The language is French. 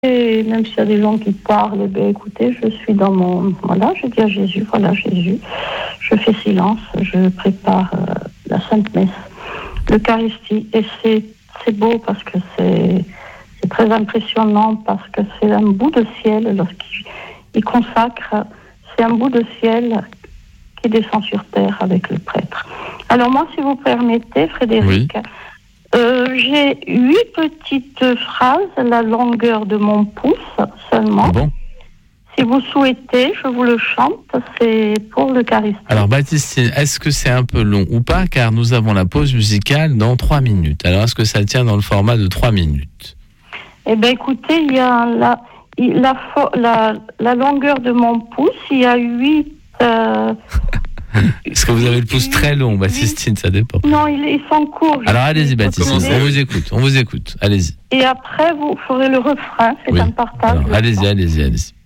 Et même s'il y a des gens qui parlent, écoutez, je suis dans mon... Voilà, je dis à Jésus, voilà Jésus, je fais silence, je prépare la Sainte Messe, l'Eucharistie. Et c'est beau parce que c'est très impressionnant, parce que c'est un bout de ciel, lorsqu'il consacre, c'est un bout de ciel qui descend sur terre avec le prêtre. Alors moi, si vous permettez, Frédéric... Oui. J'ai 8 petites phrases, la longueur de mon pouce seulement. Ah bon ? Si vous souhaitez, je vous le chante, c'est pour l'Eucharistie. Alors Baptistine, est-ce que c'est un peu long ou pas ? Car nous avons la pause musicale dans 3 minutes. Alors est-ce que ça tient dans le format de 3 minutes ? Eh bien écoutez, il y a la longueur de mon pouce, il y a 8... Est-ce que vous avez le pouce très long, Baptistine, ça dépend. Non, ils sont courts. Alors allez-y, Baptistine, on vous écoute, allez-y. Et après, vous ferez le refrain, c'est un partage. Alors, allez-y.